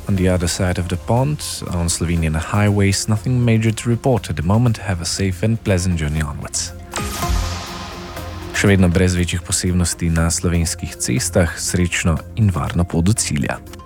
On the other side of the pond, on Slovenian highways, nothing major to report at the moment. Have a safe and pleasant journey onwards. Še vedno brez večjih posebnosti na slovenskih cestah, srečno in varno pot do cilja.